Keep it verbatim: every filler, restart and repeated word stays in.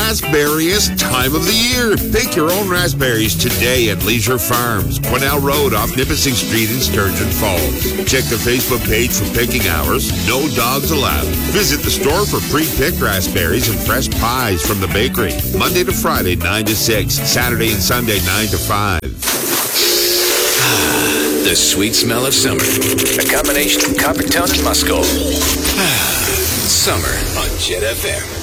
raspberriest time of the year. Pick your own raspberries today at Leisure Farms, Quesnel Road off Nipissing Street in Sturgeon Falls. Check the Facebook page for picking hours. No dogs allowed. Visit the store for pre-picked raspberries and fresh pies from the bakery. Monday to Friday, nine to six. Saturday and Sunday, nine to five. The sweet smell of summer. A combination of Coppertone and Musco. Summer on Jet F M.